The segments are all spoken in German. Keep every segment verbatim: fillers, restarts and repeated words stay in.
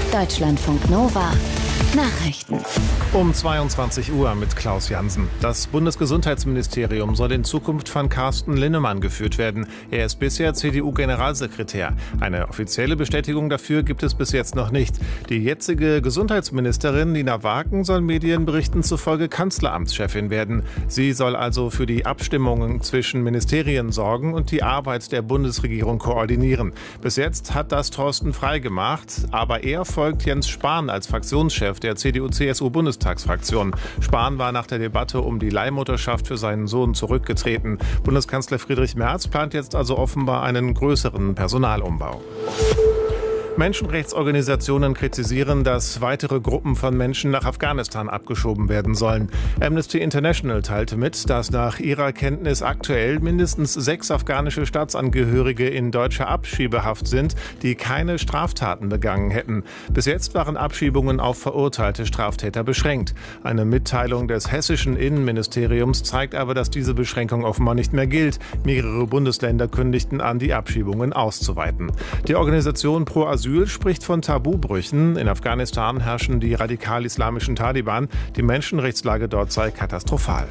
Deutschlandfunk Nova Nachrichten. Um zweiundzwanzig Uhr mit Klaus Jansen. Das Bundesgesundheitsministerium soll in Zukunft von Carsten Linnemann geführt werden. Er ist bisher C D U-Generalsekretär. Eine offizielle Bestätigung dafür gibt es bis jetzt noch nicht. Die jetzige Gesundheitsministerin Nina Wagen soll Medienberichten zufolge Kanzleramtschefin werden. Sie soll also für die Abstimmungen zwischen Ministerien sorgen und die Arbeit der Bundesregierung koordinieren. Bis jetzt hat das Thorsten Frey gemacht, aber er folgt Jens Spahn als Fraktionschef der C D U C S U-Bundestagsfraktion. Spahn war nach der Debatte um die Leihmutterschaft für seinen Sohn zurückgetreten. Bundeskanzler Friedrich Merz plant jetzt also offenbar einen größeren Personalumbau. Menschenrechtsorganisationen kritisieren, dass weitere Gruppen von Menschen nach Afghanistan abgeschoben werden sollen. Amnesty International teilte mit, dass nach ihrer Kenntnis aktuell mindestens sechs afghanische Staatsangehörige in deutscher Abschiebehaft sind, die keine Straftaten begangen hätten. Bis jetzt waren Abschiebungen auf verurteilte Straftäter beschränkt. Eine Mitteilung des hessischen Innenministeriums zeigt aber, dass diese Beschränkung offenbar nicht mehr gilt. Mehrere Bundesländer kündigten an, die Abschiebungen auszuweiten. Die Organisation Pro Asyl spricht von Tabubrüchen. In Afghanistan herrschen die radikal-islamischen Taliban. Die Menschenrechtslage dort sei katastrophal.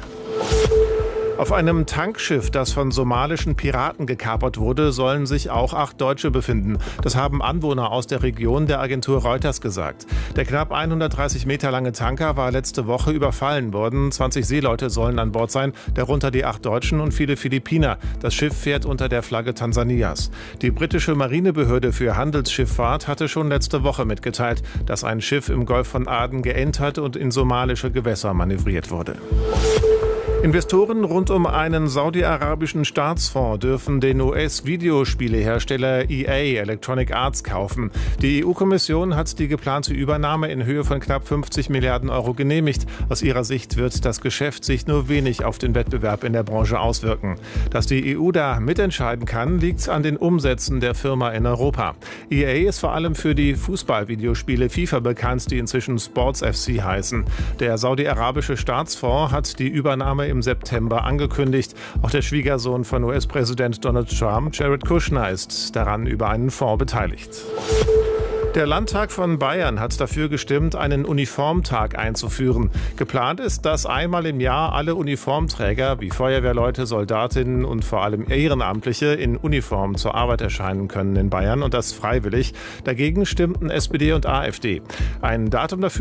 Auf einem Tankschiff, das von somalischen Piraten gekapert wurde, sollen sich auch acht Deutsche befinden. Das haben Anwohner aus der Region der Agentur Reuters gesagt. Der knapp hundertdreißig Meter lange Tanker war letzte Woche überfallen worden. zwanzig Seeleute sollen an Bord sein, darunter die acht Deutschen und viele Philippiner. Das Schiff fährt unter der Flagge Tansanias. Die britische Marinebehörde für Handelsschifffahrt hatte schon letzte Woche mitgeteilt, dass ein Schiff im Golf von Aden geentert und in somalische Gewässer manövriert wurde. Investoren rund um einen saudi-arabischen Staatsfonds dürfen den U S-Videospielehersteller E A Electronic Arts kaufen. Die E U-Kommission hat die geplante Übernahme in Höhe von knapp fünfzig Milliarden Euro genehmigt. Aus ihrer Sicht wird das Geschäft sich nur wenig auf den Wettbewerb in der Branche auswirken. Dass die E U da mitentscheiden kann, liegt an den Umsätzen der Firma in Europa. E A ist vor allem für die Fußball-Videospiele FIFA bekannt, die inzwischen Sports F C heißen. Der saudi-arabische Staatsfonds hat die Übernahme im September angekündigt. Auch der Schwiegersohn von U S-Präsident Donald Trump, Jared Kushner, ist daran über einen Fonds beteiligt. Der Landtag von Bayern hat dafür gestimmt, einen Uniformtag einzuführen. Geplant ist, dass einmal im Jahr alle Uniformträger wie Feuerwehrleute, Soldatinnen und vor allem Ehrenamtliche in Uniform zur Arbeit erscheinen können in Bayern und das freiwillig. Dagegen stimmten S P D und A f D. Ein Datum dafür